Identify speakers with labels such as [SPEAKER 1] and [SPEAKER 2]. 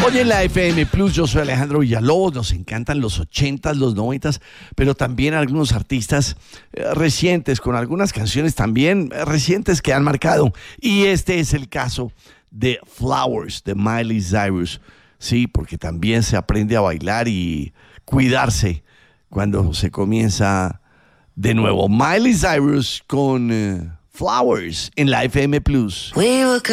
[SPEAKER 1] Hoy en la FM Plus, yo soy Alejandro Villalobos, nos encantan los 80s, los 90s, pero también algunos artistas recientes, con algunas canciones también recientes que han marcado. Y este es el caso de Flowers, de Miley Cyrus. Sí, porque también se aprende a bailar y cuidarse cuando se comienza de nuevo. Miley Cyrus con Flowers en la FM Plus.